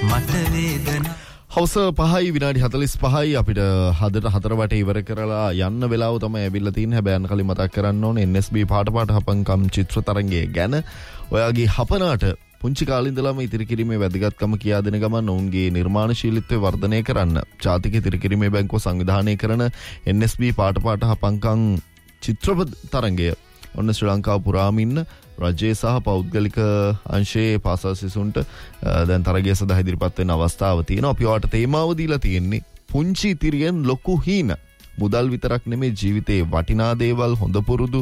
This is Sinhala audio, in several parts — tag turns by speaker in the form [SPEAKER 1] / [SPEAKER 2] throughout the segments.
[SPEAKER 1] මට වේදන
[SPEAKER 2] හවස 5:45 අපිට හදට 4 වටේ ඉවර කරලා යන්න වෙලාව තමයි ඇවිල්ලා තියෙන්නේ. හැබැයි යන්න කලින් මතක් කරන්න ඕනේ NSB පාට හපංකම් චිත්‍ර තරංගය ගැන. ඔයාගේ හපනාට පුංචි කාලේ ඉඳලාම ඉතිරි කිරීමේ වැදගත්කම කියා දෙන ගමන් ඔවුන්ගේ නිර්මාණශීලීත්වය වර්ධනය කරන්න ජාතික ඉතිරි කිරීමේ බැංකුව සංවිධානය කරන NSB පාට හපංකම් චිත්‍ර තරංගය ඔන්න ශ්‍රී ලංකාව පුරාම ඉන්න රජයේ සහ පෞද්ගලික අංශයේ පාසල් සිසුන්ට දැන් තරගය සඳහා ඉදිරිපත් වෙන අවස්ථාව තියෙනවා. අපි ඔයාලට තේමාව දීලා තියෙන්නේ පුංචි ඉතිරියෙන් ලොකු හීන. මුදල් විතරක් නෙමේ ජීවිතේ වටිනා දේවල් හොඳ පුරුදු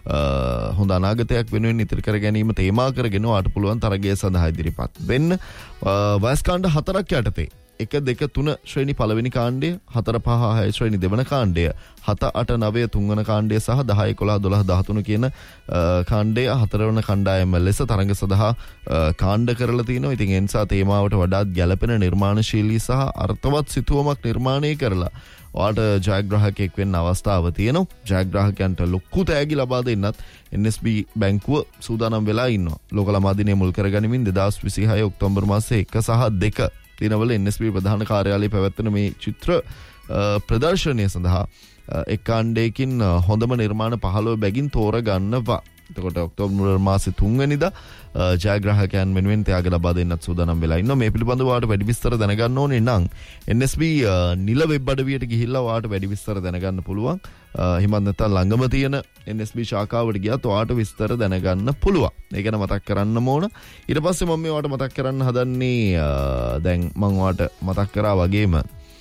[SPEAKER 2] හොඳ අනාගතයක් වෙනුවෙන් ඉතිරි කර ගැනීම තේමා කරගෙන ඔයාලට පුළුවන් තරගය සඳහා ඉදිරිපත් වෙන්න. වයස් කාණ්ඩ 4ක් යටතේ 1, 2, 3 ශ්‍රේණි පළවෙනි කාණ්ඩය, 4, 5, 6 ශ්‍රේණි දෙවන කාණ්ඩය, 7, 8, 9 තුන්වන කාණ්ඩය සහ 10, 11, 12, 13 කියන කාණ්ඩය හතරවන කණ්ඩායම ලෙස තරඟ සඳහා කාණ්ඩ කරලා තිනවා. ඉතින් ඒ නිසා තේමාවට වඩාත් ගැළපෙන නිර්මාණශීලී සහ අර්ථවත් සිතුවමක් නිර්මාණය කරලා ඔයාලට ජයග්‍රාහකයෙක් වෙන්න අවස්ථාව තියෙනවා. ජයග්‍රාහකයන්ට ලොකු තෑගි ලබා දෙන්නත් NSB බැංකුව සූදානම් වෙලා ඉන්නවා. ලෝක ළමා දිනය මුල් කරගනිමින් 2026 ඔක්තෝබර් මාසයේ 1 සහ 2 දිනවල NSB ප්‍රධාන කාර්යාලයේ පැවැත්වෙන මේ චිත්‍ර ප්‍රදර්ශනය සඳහා එක් කාණ්ඩයකින් හොඳම නිර්මාණ 15 බැගින් තෝරගන්නවා. එතකොට ඔක්තෝබර් මාසේ 3 වෙනිදා ජයග්‍රාහකයන් වෙනුවෙන් ත්‍යාග ලබා දෙන්නත් සූදානම් වෙලා ඉන්නවා. මේ පිළිබඳව ඔයාලට වැඩි විස්තර දැනගන්න ඕනේ නම් NSB නිල වෙබ් අඩවියට ගිහිල්ලා ඔයාලට වැඩි විස්තර දැනගන්න පුළුවන්. හිමත් නැත්නම් ළඟම තියෙන NSB ශාඛාවට ගියත් ඔයාලට විස්තර දැනගන්න පුළුවන්. ඒ ගැන මතක් කරන්නම ඕන. ඊට පස්සේ මම මේ ඔයාලට මතක් කරන්න හදන්නේ දැන් මම ඔයාලට මතක් කරා වගේම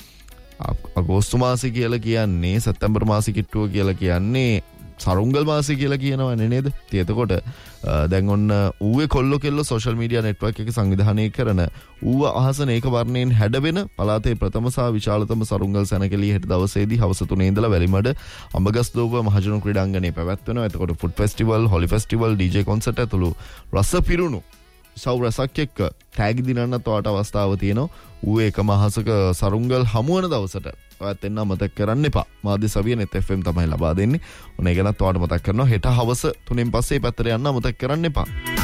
[SPEAKER 2] අගෝස්තු මාසේ කියලා කියන්නේ සැප්තැම්බර් මාසේ කිට්ටුව කියලා කියන්නේ සරුංගල් මාසේ කියලා කියනවනේ නේද? ඉතින් එතකොට දැන් ඔන්න ඌවේ කොල්ලෝ කෙල්ලෝ සෝෂල් මීඩියා නෙට්වර්ක් එක සංවිධානය කරන ඌව අහසන ඒක වර්ණයෙන් හැඩවෙන පළාතේ ප්‍රථම සහ විශාලතම සරුංගල් සැනකෙළිය හෙට දවසේදී හවස 3 ඉඳලා වැලිමඩ අඹගස්දෝව මහජන ක්‍රීඩාංගණයේ පැවැත්වෙනවා. එතකොට food festival, හොලි festival, DJ concert ඇතුළු රස පිරුණු සෞරසක් එක්ක ටැග් දිනන්නත් ඔයාලට අවස්ථාව තියෙනවා. ඌවේ එකම අහසක සරුංගල් හමුවන දවසට ඔයත් එන්න මතක් කරන්න එපා. මාධ්‍ය සවිය net FM තමයි ලබා දෙන්නේ. ඔන්න ඒ ගැනත් ඔයාලට මතක් කරනවා. හෙට හවස 3න් පස්සේ පැත්තට යන්න මතක් කරන්න එපා.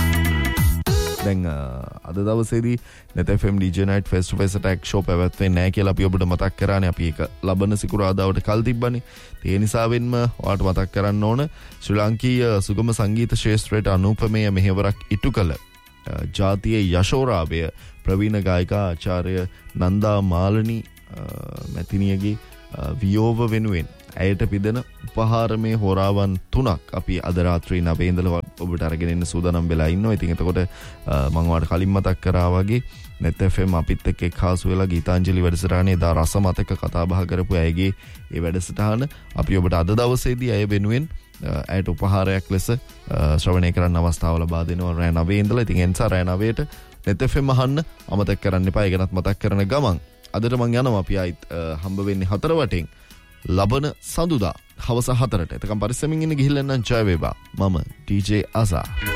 [SPEAKER 2] දැන් අද දවසේදී net FM DJ night face to face attack show පැවැත්වෙන්නේ නැහැ කියලා අපි ඔබට මතක් කරානේ. අපි ඒක ලබන සිකුරාදාවට කල් තිබ්බනේ. ඒ නිසාවෙන්ම ඔයාලට මතක් කරන්න ඕන ශ්‍රී ලාංකීය සුගම සංගීත ක්ෂේත්‍රයට අනුපමේය මෙහෙවරක් ඉටු කළ ජාතියේ යශෝරාවය ප්‍රවීණ ගායිකා ආචාර්ය නන්දා මාලනී මැතිනියගේ වියෝව වෙනුවෙන් ඇයට පිදෙන උපහාරමේ හොරාවන් 3ක් අපි අද රාත්‍රී 9 ඉඳලා ඔබට අරගෙන එන්න සූදානම් වෙලා ඉන්නවා. ඉතින් එතකොට මම ඔයාලට කලින් මතක් කරා වගේ net FM අපිත් එක්ක එක්හාසු වෙලා ගීතාංජලි වැඩසටහනේ දා රස මතක කතා බහ කරපු ඇයගේ ඒ වැඩසටහන අපි ඔබට අද දවසේදී ඇය වෙනුවෙන් ඇයට උපහාරයක් ලෙස ශ්‍රවණය කරන්න අවස්ථාව ලබා දෙනවා රෑ 9 ඉඳලා. ඉතින් ඒ නිසා රෑ 9ට net FM අහන්න අමතක කරන්න එපා. ඒ ගැනත් මතක් කරන ගමන් අදට මං යනවා අපි ආයිත් හම්බ වෙන්නේ 4 වටෙන් ලබන සඳුදා හවස 4ට. එතකම් පරිස්සමින් ඉන්න ගිහිල්ලා නම් ජය වේවා. මම DJ අසා.